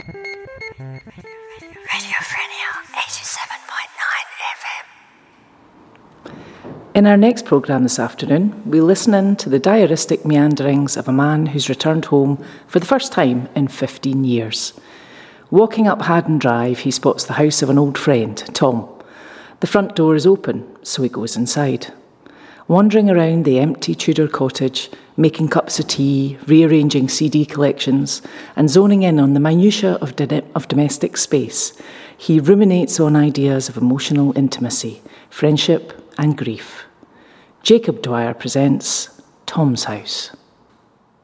Radio Frenia 87.9 FM. In our next programme this afternoon, we'll listen in to the diaristic meanderings of a man who's returned home for the first time in 15 years. Walking up Haddon Drive, he spots the house of an old friend, Tom. The front door is open, so he goes inside. Wandering around the empty Tudor cottage, making cups of tea, rearranging CD collections, and zoning in on the minutiae of domestic space, he ruminates on ideas of emotional intimacy, friendship and grief. Jacob Dwyer presents Tom's House.